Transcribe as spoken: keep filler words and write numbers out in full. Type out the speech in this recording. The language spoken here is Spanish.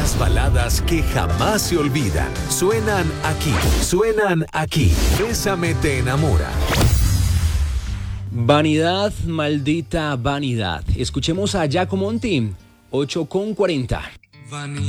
Las baladas que jamás se olvidan. Suenan aquí, suenan aquí. Bésame te enamora. Vanidad, maldita vanidad. Escuchemos a Giacomo Monti, ocho con cuarenta.